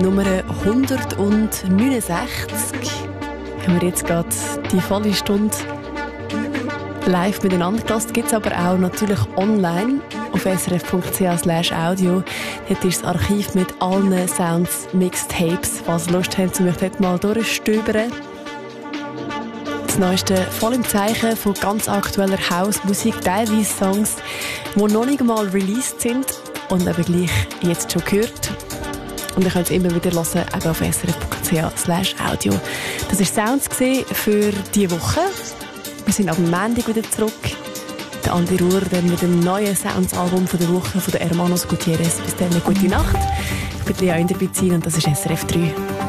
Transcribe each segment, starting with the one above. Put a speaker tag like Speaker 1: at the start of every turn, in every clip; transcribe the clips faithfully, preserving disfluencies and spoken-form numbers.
Speaker 1: Nummer hundertneunundsechzig. Haben wir jetzt gerade die volle Stunde live miteinander gelassen. Gibt es aber auch natürlich online auf s r f punkt c h slash audio. Dort ist das Archiv mit allen Sounds, Mixtapes. Falls ihr Lust habt, möchtet ihr dort mal durchstöbern. Das Neueste voll im Zeichen von ganz aktueller House-Musik, teilweise Songs, die noch nicht mal released sind und eben gleich jetzt schon gehört. Und ihr könnt es immer wieder hören, eben auf s r f punkt c h slash audio. Das war Sounds für diese Woche. Wir sind am Montag wieder zurück. Der Andi Ruhr dann mit dem neuen Sounds-Album der Woche von der Hermanos Gutierrez. Bis dann eine gute Nacht. Ich bin Lea Inderbizin und das ist S R F drei.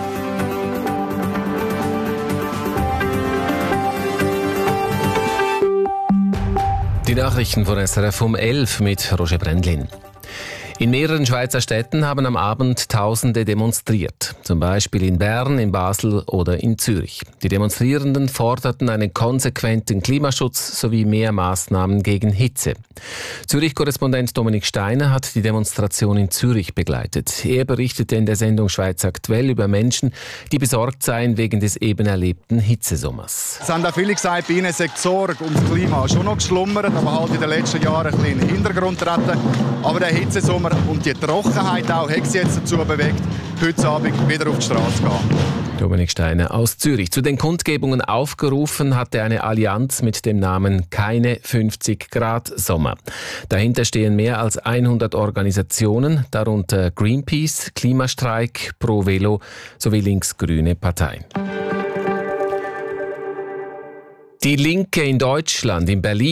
Speaker 2: Die Nachrichten von S R F um elf mit Roger Brändlin. In mehreren Schweizer Städten haben am Abend Tausende demonstriert. Zum Beispiel in Bern, in Basel oder in Zürich. Die Demonstrierenden forderten einen konsequenten Klimaschutz sowie mehr Maßnahmen gegen Hitze. Zürich-Korrespondent Dominik Steiner hat die Demonstration in Zürich begleitet. Er berichtete in der Sendung Schweiz aktuell über Menschen, die besorgt seien wegen des eben erlebten Hitzesommers.
Speaker 3: Es haben auch viele gesagt, bei ihnen sei die Sorge ums Klima schon noch geschlummert, aber halt in den letzten Jahren ein bisschen in den Hintergrund treten. Aber der Hitzesommer und die Trockenheit auch hat sie jetzt dazu bewegt, heute Abend wieder auf die Straße zu gehen.
Speaker 2: Dominik Steiner aus Zürich. Zu den Kundgebungen aufgerufen hatte eine Allianz mit dem Namen Keine fünfzig Grad Sommer. Dahinter stehen mehr als hundert Organisationen, darunter Greenpeace, Klimastreik, Pro Velo sowie linksgrüne Parteien. Die Linke in Deutschland, in Berlin,